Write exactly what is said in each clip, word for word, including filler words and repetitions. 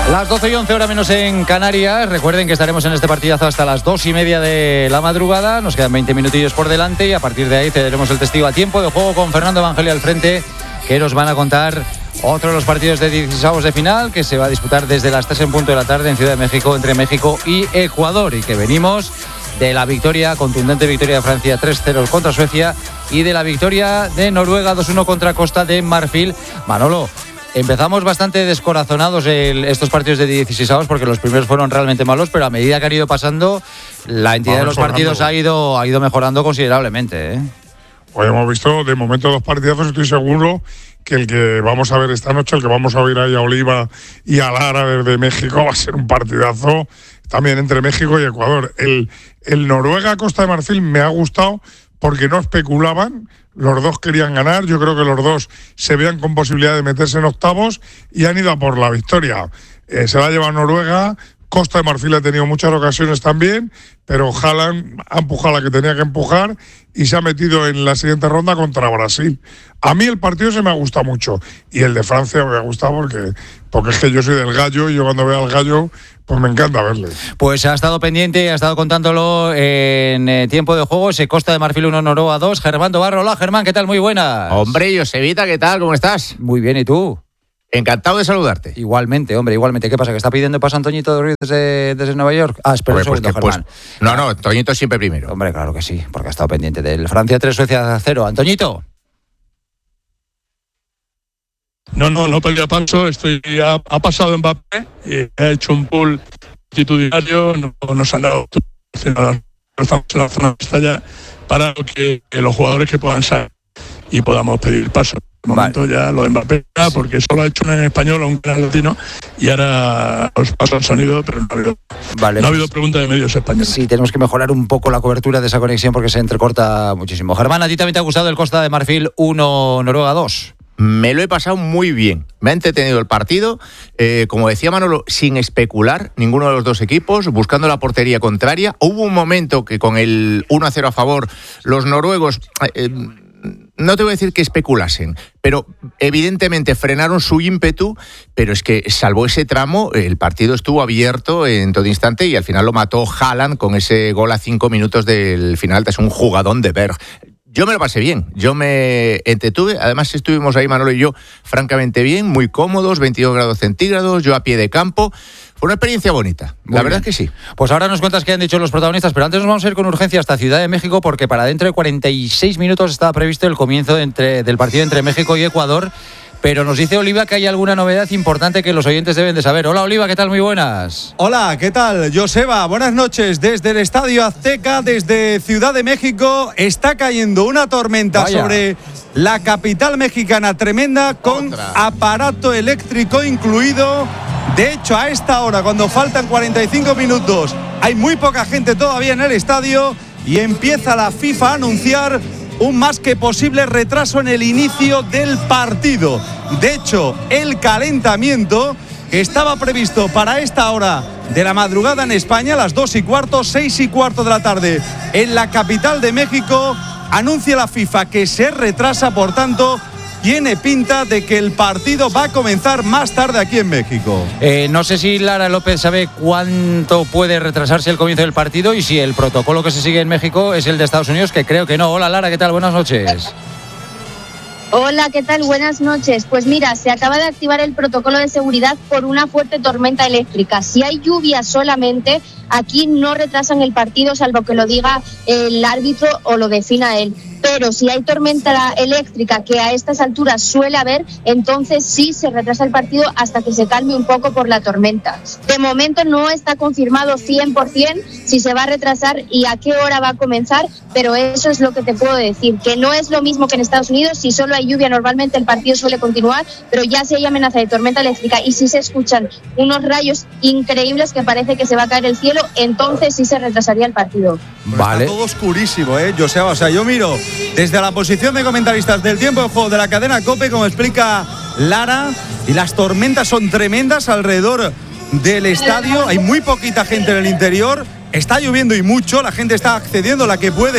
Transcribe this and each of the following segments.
Las doce y once, hora menos en Canarias. Recuerden que estaremos en este partidazo hasta las dos y media de la madrugada. Nos quedan veinte minutillos por delante y a partir de ahí cederemos el testigo a tiempo de juego con Fernando Evangelio al frente, que nos van a contar otro de los partidos de dieciseisavos de final que se va a disputar desde las tres en punto de la tarde en Ciudad de México entre México y Ecuador, y que venimos de la victoria, contundente victoria de Francia tres cero contra Suecia y de la victoria de Noruega dos uno contra Costa de Marfil. Manolo, empezamos bastante descorazonados el, estos partidos de dieciseisavos porque los primeros fueron realmente malos, pero a medida que han ido pasando, la entidad de los partidos ha ido, ha ido mejorando considerablemente, ¿eh? Hoy hemos visto de momento dos partidazos. Estoy seguro que el que vamos a ver esta noche, el que vamos a ver ahí a Oliva y a Lara desde México, va a ser un partidazo también entre México y Ecuador. El, el Noruega-Costa de Marfil me ha gustado porque no especulaban, los dos querían ganar, yo creo que los dos se veían con posibilidad de meterse en octavos y han ido a por la victoria. Eh, se la ha llevado Noruega. Costa de Marfil ha tenido muchas ocasiones también, pero Haaland ha empujado la que tenía que empujar y se ha metido en la siguiente ronda contra Brasil. A mí el partido se me ha gustado mucho y el de Francia me ha gustado porque, porque es que yo soy del Gallo y yo cuando veo al Gallo pues me encanta verle. Pues ha estado pendiente y ha estado contándolo en eh, tiempo de juego ese Costa de Marfil uno, Noruega dos. Germán Dobarro, hola Germán, ¿qué tal? Muy buenas. Hombre, Josevita, ¿qué tal? ¿Cómo estás? Muy bien, ¿y tú? Encantado de saludarte. Igualmente, hombre, igualmente. ¿Qué pasa? ¿Que está pidiendo paso Antoñito de Ruiz desde, desde Nueva York? Ah, espera un segundo, pues, Germán. Pues, no, no, Toñito siempre primero. Hombre, claro que sí, porque ha estado pendiente del Francia tres, Suecia cero. Antoñito. No, no, no perdí paso. Estoy, ha, ha pasado Mbappé y ha hecho un pool multitudinario. No nos han dado. No estamos en la zona de pantalla para que, que los jugadores que puedan salir y podamos pedir paso. De momento vale. Ya lo de Mbappé, porque solo ha hecho una en español o un canal latino y ahora os paso el sonido, pero no ha habido, vale, no ha habido pregunta de medios españoles. Sí, tenemos que mejorar un poco la cobertura de esa conexión porque se entrecorta muchísimo. Germán, ¿a ti también te ha gustado el Costa de Marfil uno, Noruega dos? Me lo he pasado muy bien. Me ha entretenido el partido, eh, como decía Manolo, sin especular ninguno de los dos equipos, buscando la portería contraria. Hubo un momento que con el uno a cero a favor, los noruegos... Eh, no te voy a decir que especulasen, pero evidentemente frenaron su ímpetu, pero es que salvo ese tramo, el partido estuvo abierto en todo instante y al final lo mató Haaland con ese gol a cinco minutos del final. Es un jugadón de Berg. Yo me lo pasé bien, yo me entretuve, además estuvimos ahí Manolo y yo francamente bien, muy cómodos, veintidós grados centígrados, yo a pie de campo. Fue una experiencia bonita, muy la verdad bien. Es que sí. Pues ahora nos cuentas qué han dicho los protagonistas, pero antes nos vamos a ir con urgencia hasta Ciudad de México porque para dentro de cuarenta y seis minutos estaba previsto el comienzo de entre, del partido entre México y Ecuador. Pero nos dice Oliva que hay alguna novedad importante que los oyentes deben de saber. Hola Oliva, ¿qué tal? Muy buenas. Hola, ¿qué tal? Joseba, buenas noches. Desde el Estadio Azteca, desde Ciudad de México, está cayendo una tormenta Vaya. sobre la capital mexicana tremenda con Otra. aparato eléctrico incluido. De hecho, a esta hora, cuando faltan cuarenta y cinco minutos, hay muy poca gente todavía en el estadio y empieza la FIFA a anunciar un más que posible retraso en el inicio del partido. De hecho, el calentamiento estaba previsto para esta hora de la madrugada en España, las dos y cuarto, seis y cuarto de la tarde en la capital de México. Anuncia la FIFA que se retrasa, por tanto, tiene pinta de que el partido va a comenzar más tarde aquí en México. Eh, no sé si Lara López sabe cuánto puede retrasarse el comienzo del partido y si el protocolo que se sigue en México es el de Estados Unidos, que creo que no. Hola Lara, ¿qué tal? Buenas noches. Hola, ¿qué tal? Buenas noches. Pues mira, se acaba de activar el protocolo de seguridad por una fuerte tormenta eléctrica. Si hay lluvia solamente, aquí no retrasan el partido, salvo que lo diga el árbitro o lo defina él. Pero si hay tormenta eléctrica, que a estas alturas suele haber, entonces sí se retrasa el partido hasta que se calme un poco por la tormenta. De momento no está confirmado cien por ciento si se va a retrasar y a qué hora va a comenzar, pero eso es lo que te puedo decir, que no es lo mismo que en Estados Unidos. Si solo hay lluvia, normalmente el partido suele continuar, pero ya si hay amenaza de tormenta eléctrica y si se escuchan unos rayos increíbles que parece que se va a caer el cielo, entonces sí se retrasaría el partido. Vale. Está todo oscurísimo, ¿eh, Joseba? O sea, yo miro desde la posición de comentaristas del tiempo de juego de la cadena COPE, como explica Lara, y las tormentas son tremendas alrededor del estadio. Hay muy poquita gente en el interior, está lloviendo y mucho, la gente está accediendo, la que puede,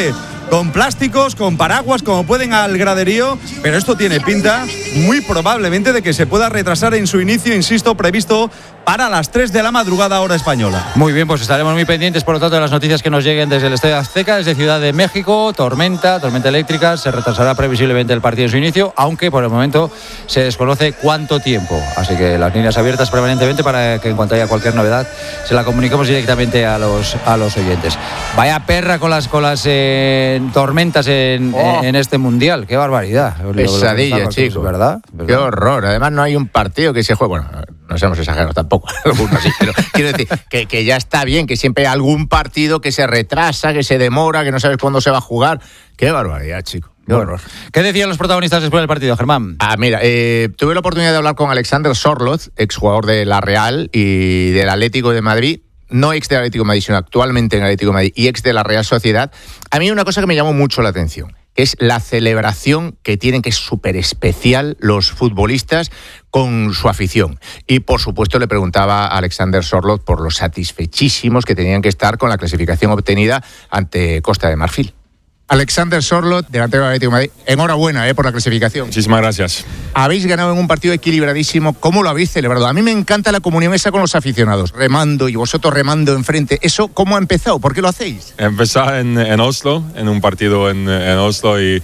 con plásticos, con paraguas, como pueden al graderío, pero esto tiene pinta muy probablemente de que se pueda retrasar en su inicio, insisto, previsto para las tres de la madrugada hora española. Muy bien, pues estaremos muy pendientes, por lo tanto, de las noticias que nos lleguen desde el Estadio Azteca, desde Ciudad de México. Tormenta, tormenta eléctrica, se retrasará previsiblemente el partido en su inicio, aunque por el momento se desconoce cuánto tiempo. Así que las líneas abiertas permanentemente para que en cuanto haya cualquier novedad se la comuniquemos directamente a los, a los oyentes. Vaya perra con las, con las eh, tormentas en, oh. en este mundial, qué barbaridad. Pesadilla, chicos, ¿verdad? Qué horror. Además no hay un partido que se juegue, bueno, no seamos exagerados tampoco, algunos sí, pero quiero decir que, que ya está bien, que siempre hay algún partido que se retrasa, que se demora, que no sabes cuándo se va a jugar. Qué barbaridad, chico. Qué bueno, horror. ¿Qué decían los protagonistas después del partido, Germán? Ah, mira, eh, tuve la oportunidad de hablar con Alexander Sorloth, exjugador de la Real y del Atlético de Madrid. No ex del Atlético de Madrid, sino actualmente en el Atlético de Madrid y ex de la Real Sociedad. A mí hay una cosa que me llamó mucho la atención, que es la celebración que tienen, que es súper especial los futbolistas con su afición. Y, por supuesto, le preguntaba a Alexander Sorloth por los satisfechísimos que tenían que estar con la clasificación obtenida ante Costa de Marfil. Alexander Sorloth, delantero del Atlético de Madrid, enhorabuena eh, por la clasificación. Muchísimas gracias. Habéis ganado en un partido equilibradísimo. ¿Cómo lo habéis celebrado? A mí me encanta la comunión esa con los aficionados, remando y vosotros remando enfrente. ¿Eso cómo ha empezado? ¿Por qué lo hacéis? Empezar en, en Oslo, en un partido en, en Oslo y,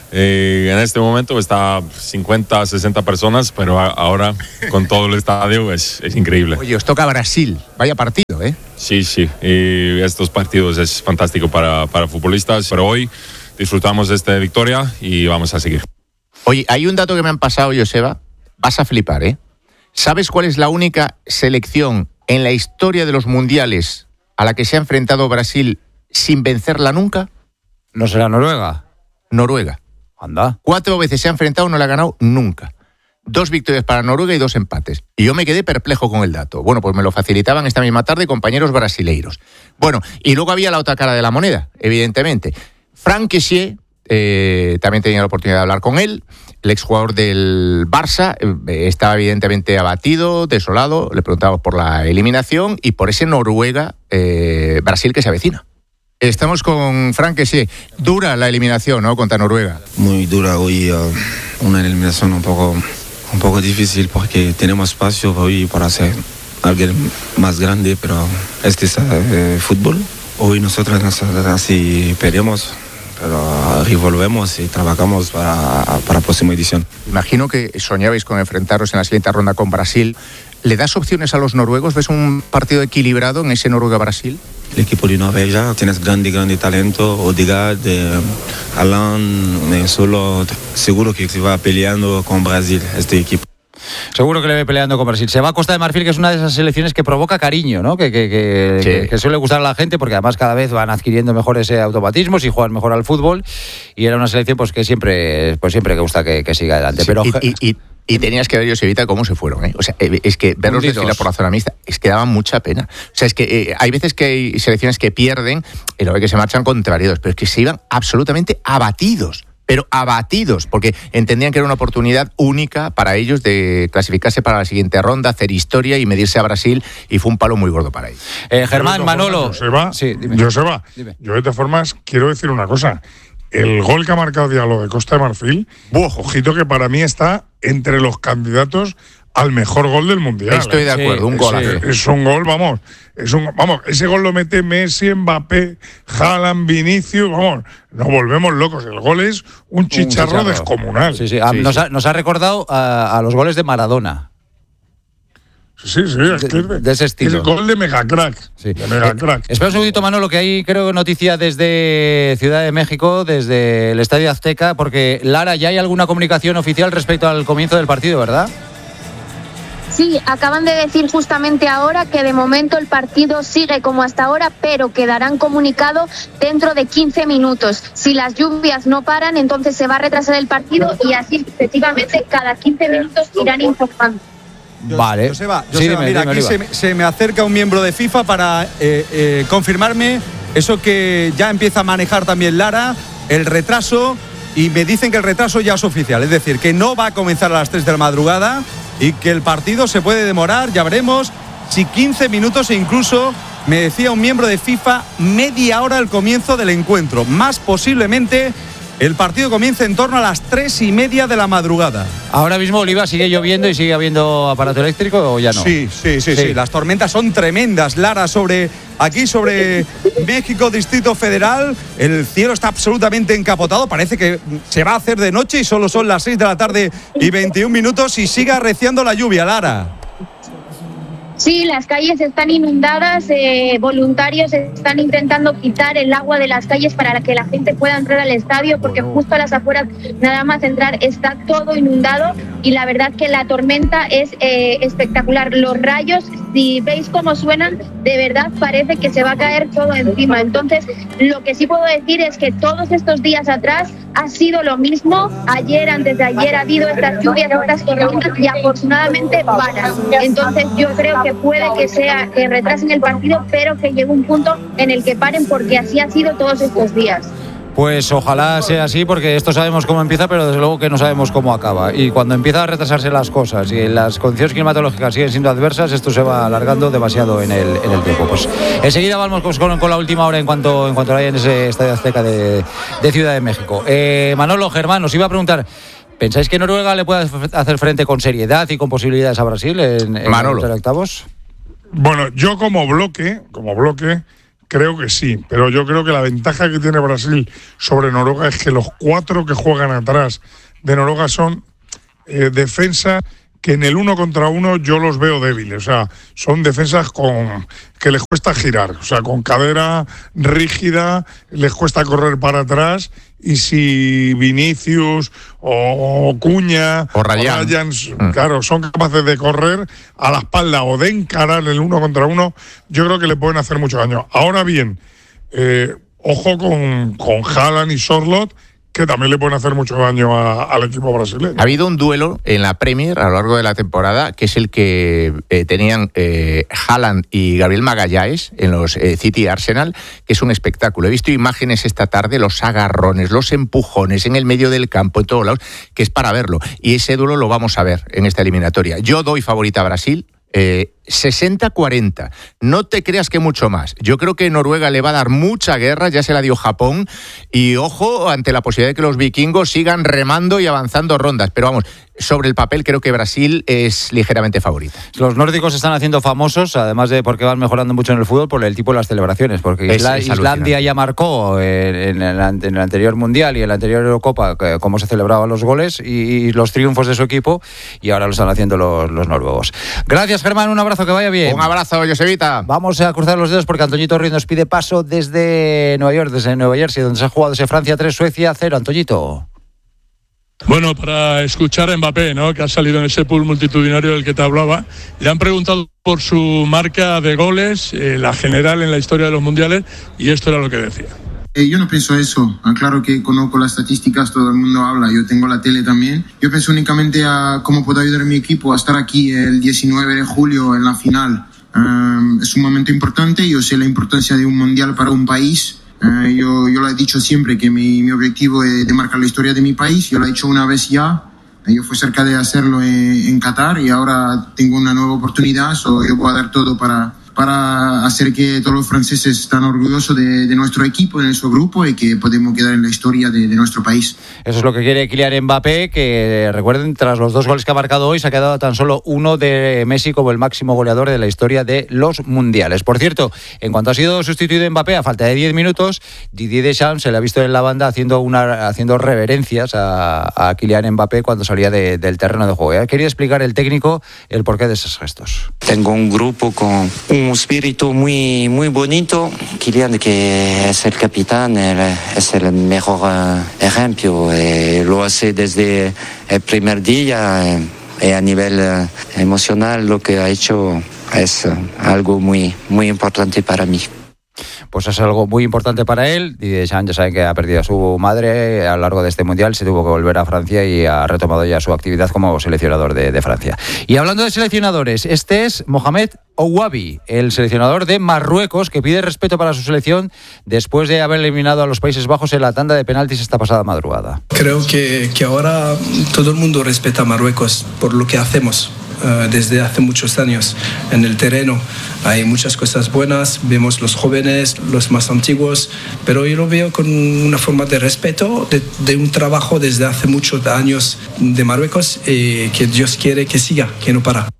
y en este momento está cincuenta, sesenta personas, pero a, ahora con todo el estadio es, es increíble. Oye, os toca Brasil. Vaya partido, ¿eh? Sí, sí. Y estos partidos es fantástico para, para futbolistas, pero hoy disfrutamos de esta victoria y vamos a seguir. Oye, hay un dato que me han pasado, Joseba. Vas a flipar, ¿eh? ¿Sabes cuál es la única selección en la historia de los mundiales a la que se ha enfrentado Brasil sin vencerla nunca? ¿No será Noruega? Noruega. Anda. Cuatro veces se ha enfrentado, no la ha ganado nunca. Dos victorias para Noruega y dos empates. Y yo me quedé perplejo con el dato. Bueno, pues me lo facilitaban esta misma tarde compañeros brasileiros. Bueno, y luego había la otra cara de la moneda, evidentemente. Franck Kessié, eh, también tenía la oportunidad de hablar con él, el exjugador del Barça, eh, estaba evidentemente abatido, desolado, le preguntaba por la eliminación y por ese Noruega-Brasil eh, que se avecina. Estamos con Franck Kessié. Dura la eliminación, ¿no?, contra Noruega. Muy dura hoy, uh, una eliminación un poco, un poco difícil porque tenemos espacio hoy para hacer algo más grande, pero este es uh, fútbol. Hoy nosotros así perdemos, pero revolvemos y trabajamos para, para la próxima edición. Imagino que soñabais con enfrentaros en la siguiente ronda con Brasil. ¿Le das opciones a los noruegos? ¿Ves un partido equilibrado en ese Noruega-Brasil? El equipo de Noruega tiene grande, grande talento. Odegaard, eh, Alan, eh, solo seguro que se va peleando con Brasil este equipo. Seguro que le ve peleando con Brasil. Se va a Costa de Marfil, que es una de esas selecciones que provoca cariño, ¿no? Que, que, que, sí. que, que suele gustar a la gente, porque además cada vez van adquiriendo mejores automatismos y juegan mejor al fútbol. Y era una selección pues que siempre, pues siempre que gusta que, que siga adelante. Sí, pero y, y, y, y tenías que ver, Josevita, cómo se fueron, ¿eh? O sea, es que verlos desfilar por la zona mixta es que daban mucha pena. O sea, es que eh, hay veces que hay selecciones que pierden y luego que se marchan contrariados, pero es que se iban absolutamente abatidos. Pero abatidos, porque entendían que era una oportunidad única para ellos de clasificarse para la siguiente ronda, hacer historia y medirse a Brasil, y fue un palo muy gordo para ellos. Eh, Germán, Manolo. Joseba, sí, Joseba, yo de todas formas quiero decir una cosa. El gol que ha marcado Diallo de Costa de Marfil, ¡buah! Ojito que para mí está entre los candidatos al mejor gol del Mundial. Estoy de acuerdo, sí, un gol. Es, es un gol, vamos, es un, vamos, ese gol lo mete Messi, Mbappé, Haaland, Vinicius, vamos, nos volvemos locos. El gol es un chicharro, un chicharro. descomunal. Sí, sí. Ah, sí, nos, sí. Ha, nos ha recordado a, a los goles de Maradona. Sí, sí, es que es de, de ese estilo. Es el gol de Megacrack. Sí. De Megacrack. Eh, espera un segundito, Manolo, que hay, creo, noticia desde Ciudad de México, desde el Estadio Azteca, porque, Lara, ya hay alguna comunicación oficial respecto al comienzo del partido, ¿verdad? Sí, acaban de decir justamente ahora que de momento el partido sigue como hasta ahora, pero que darán comunicado dentro de quince minutos. Si las lluvias no paran, entonces se va a retrasar el partido y así efectivamente cada quince minutos irán informando. Vale. Joseba, Joseba, sí, dime, mira, dime, aquí se me, se me acerca un miembro de FIFA para eh, eh, confirmarme eso que ya empieza a manejar también Lara, el retraso, y me dicen que el retraso ya es oficial, es decir, que no va a comenzar a las tres de la madrugada y que el partido se puede demorar, ya veremos, si quince minutos, e incluso me decía un miembro de FIFA, media hora al comienzo del encuentro. Más posiblemente el partido comienza en torno a las tres y media de la madrugada. Ahora mismo, Oliva, ¿sigue lloviendo y sigue habiendo aparato eléctrico o ya no? Sí, sí, sí, sí. sí. Las tormentas son tremendas, Lara, sobre aquí sobre México, Distrito Federal. El cielo está absolutamente encapotado. Parece que se va a hacer de noche y solo son las seis de la tarde y veintiún minutos y sigue arreciando la lluvia, Lara. Sí, las calles están inundadas, eh, voluntarios están intentando quitar el agua de las calles para que la gente pueda entrar al estadio, porque justo a las afueras, nada más entrar, está todo inundado y la verdad que la tormenta es eh, espectacular. Los rayos, si veis cómo suenan, de verdad parece que se va a caer todo encima. Entonces, lo que sí puedo decir es que todos estos días atrás ha sido lo mismo. Ayer, antes de ayer, ha habido estas lluvias, estas tormentas y afortunadamente paran. Entonces, yo creo que puede que sea que retrasen el partido, pero que llegue un punto en el que paren, porque así ha sido todos estos días. Pues ojalá sea así, porque esto sabemos cómo empieza, pero desde luego que no sabemos cómo acaba. Y cuando empiezan a retrasarse las cosas y las condiciones climatológicas siguen siendo adversas, esto se va alargando demasiado en el, en el tiempo. Pues enseguida vamos con, con la última hora en cuanto en cuanto haya en ese Estadio Azteca de, de Ciudad de México. Eh, Manolo, Germán, os iba a preguntar, ¿pensáis que Noruega le puede hacer frente con seriedad y con posibilidades a Brasil en, en Manolo. los octavos? Bueno, yo como bloque, como bloque, creo que sí, pero yo creo que la ventaja que tiene Brasil sobre Noruega es que los cuatro que juegan atrás de Noruega son eh, defensas que en el uno contra uno yo los veo débiles, o sea, son defensas con que les cuesta girar, o sea, con cadera rígida, les cuesta correr para atrás, y si Vinicius o Cuña o Ryan, o Ryan mm. claro, son capaces de correr a la espalda o de encarar el uno contra uno, yo creo que le pueden hacer mucho daño. Ahora bien, eh, ojo con, con Haaland y Sorloth, que también le pueden hacer mucho daño a, al equipo brasileño. Ha habido un duelo en la Premier a lo largo de la temporada, que es el que eh, tenían eh, Haaland y Gabriel Magalhães en los eh, City Arsenal, que es un espectáculo. He visto imágenes esta tarde, los agarrones, los empujones en el medio del campo, en todos lados, que es para verlo. Y ese duelo lo vamos a ver en esta eliminatoria. Yo doy favorita a Brasil. Eh, sesenta cuarenta, no te creas que mucho más. Yo creo que Noruega le va a dar mucha guerra, ya se la dio Japón, y ojo ante la posibilidad de que los vikingos sigan remando y avanzando rondas, pero vamos, sobre el papel creo que Brasil es ligeramente favorita. Los nórdicos están haciendo famosos, además de porque van mejorando mucho en el fútbol, por el tipo de las celebraciones, porque es, Isla- es Islandia ya marcó en, en, el, en el anterior Mundial y en la anterior Eurocopa cómo se celebraban los goles y, y los triunfos de su equipo, y ahora lo están haciendo los, los noruegos. Gracias, Germán, un abrazo, que vaya bien. Un abrazo, Josevita. Vamos a cruzar los dedos porque Antoñito Ruiz nos pide paso desde Nueva York, desde Nueva Jersey, donde se ha jugado ese Francia tres, Suecia cero. Antoñito. Bueno, para escuchar a Mbappé, ¿no?, que ha salido en ese pool multitudinario del que te hablaba, le han preguntado por su marca de goles, eh, la general en la historia de los mundiales, y esto era lo que decía. Eh, yo no pienso eso. Ah, claro que conozco las estadísticas, todo el mundo habla, yo tengo la tele también. Yo pienso únicamente a cómo puedo ayudar a mi equipo a estar aquí el diecinueve de julio en la final. Um, es un momento importante, yo sé la importancia de un mundial para un país. Uh, yo, yo lo he dicho siempre que mi, mi objetivo es de marcar la historia de mi país. Yo lo he hecho una vez ya. Yo fui cerca de hacerlo en, en Qatar y ahora tengo una nueva oportunidad. So yo voy a dar todo para, para hacer que todos los franceses estén orgullosos de, de nuestro equipo, de nuestro grupo, y que podemos quedar en la historia de, de nuestro país. Eso es lo que quiere Kylian Mbappé, que recuerden, tras los dos goles que ha marcado hoy, se ha quedado tan solo uno de Messi como el máximo goleador de la historia de los mundiales. Por cierto, en cuanto ha sido sustituido Mbappé, a falta de diez minutos, Didier Deschamps se le ha visto en la banda haciendo una haciendo reverencias a, a Kylian Mbappé cuando salía de, del terreno de juego. Quería explicar el técnico el porqué de esos gestos. Tengo un grupo con un espíritu muy, muy bonito. Kylian, que es el capitán, es el mejor ejemplo. Eh, lo hace desde el primer día, eh, y a nivel eh, emocional lo que ha hecho es eh, algo muy, muy importante para mí. Pues es algo muy importante para él. Didier Deschamps, ya saben que ha perdido a su madre a lo largo de este mundial, se tuvo que volver a Francia y ha retomado ya su actividad como seleccionador de, de Francia. Y hablando de seleccionadores, este es Mohamed Ouabi, el seleccionador de Marruecos, que pide respeto para su selección después de haber eliminado a los Países Bajos en la tanda de penaltis esta pasada madrugada. Creo que, que ahora todo el mundo respeta a Marruecos por lo que hacemos. uh, desde hace muchos años en el terreno. Hay muchas cosas buenas, vemos los jóvenes, los más antiguos, pero yo lo veo con una forma de respeto de, de un trabajo desde hace muchos años de Marruecos y que Dios quiere que siga, que no para.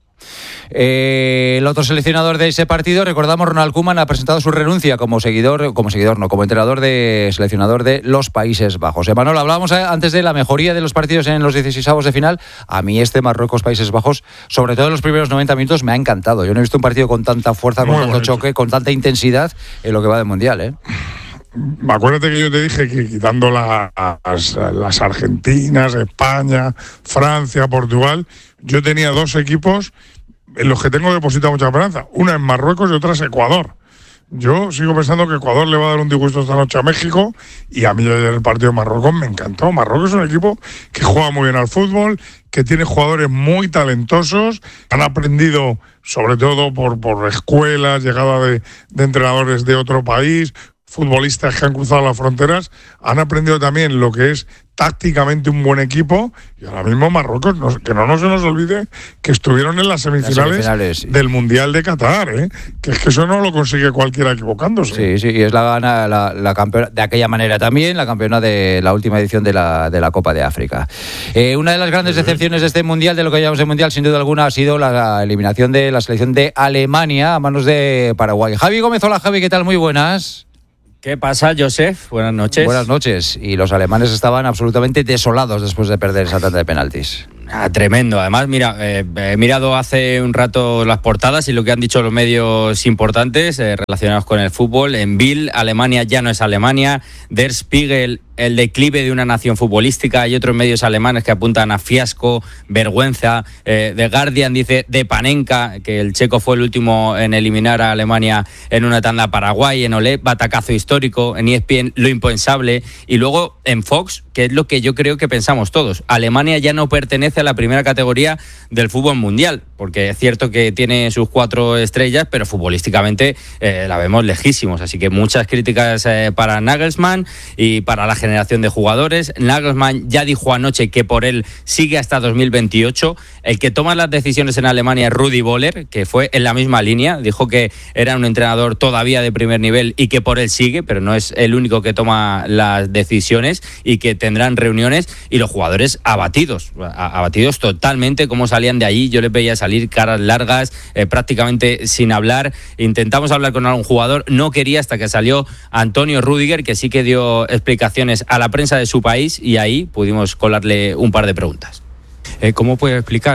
Eh, el otro seleccionador de ese partido, recordamos, Ronald Koeman ha presentado su renuncia como seguidor, como seguidor, no, como entrenador de seleccionador de los Países Bajos. Emanuel, hablábamos antes de la mejoría de los partidos en los dieciseisavos de final. A mí este Marruecos-Países Bajos, sobre todo en los primeros noventa minutos, me ha encantado. Yo no he visto un partido con tanta fuerza, con Muy tanto bonito. choque, con tanta intensidad en lo que va del Mundial, ¿eh? Acuérdate que yo te dije que quitando las, las Argentinas, España, Francia, Portugal, yo tenía dos equipos en los que tengo depositado mucha esperanza. Una es Marruecos y otra es Ecuador. Yo sigo pensando que Ecuador le va a dar un disgusto esta noche a México, y a mí ayer el partido de Marruecos me encantó. Marruecos es un equipo que juega muy bien al fútbol, que tiene jugadores muy talentosos, han aprendido sobre todo por, por escuelas, llegada de, de entrenadores de otro país, futbolistas que han cruzado las fronteras, han aprendido también lo que es tácticamente un buen equipo, y ahora mismo Marruecos, no, que no, no se nos olvide que estuvieron en las semifinales, las semifinales sí. del Mundial de Qatar, ¿eh? Que es que eso no lo consigue cualquiera equivocándose. Sí, sí, y es la gana, la, la campeona, de aquella manera también, la campeona de la última edición de la, de la Copa de África. Eh, una de las grandes sí. decepciones de este Mundial, de lo que llamamos el Mundial, sin duda alguna, ha sido la eliminación de la selección de Alemania a manos de Paraguay. Javi Gómez, hola Javi, ¿qué tal? Muy buenas. ¿Qué pasa, Joseph? Buenas noches. Buenas noches. Y los alemanes estaban absolutamente desolados después de perder esa tanda de penaltis. Ah, tremendo. Además, mira, eh, he mirado hace un rato las portadas y lo que han dicho los medios importantes eh, relacionados con el fútbol. En Bild, Alemania ya no es Alemania. Der Spiegel, el declive de una nación futbolística. Hay otros medios alemanes que apuntan a fiasco, vergüenza. Eh, The Guardian dice de Panenka, que el checo fue el último en eliminar a Alemania en una tanda a Paraguay. En Olé, batacazo histórico. En E S P N, lo impensable. Y luego en Fox, que es lo que yo creo que pensamos todos. Alemania ya no pertenece a la primera categoría del fútbol mundial, porque es cierto que tiene sus cuatro estrellas, pero futbolísticamente eh, la vemos lejísimos. Así que muchas críticas eh, para Nagelsmann y para la generación de jugadores. Nagelsmann ya dijo anoche que por él sigue hasta dos mil veintiocho. El que toma las decisiones en Alemania es Rudi Völler, que fue en la misma línea. Dijo que era un entrenador todavía de primer nivel y que por él sigue, pero no es el único que toma las decisiones, y que tendrán reuniones. Y los jugadores abatidos, abatidos totalmente, como salían de allí. Yo les veía salir caras largas, eh, prácticamente sin hablar. Intentamos hablar con algún jugador, no quería, hasta que salió Antonio Rüdiger, que sí que dio explicaciones a la prensa de su país, y ahí pudimos colarle un par de preguntas. Eh, ¿Cómo puede explicar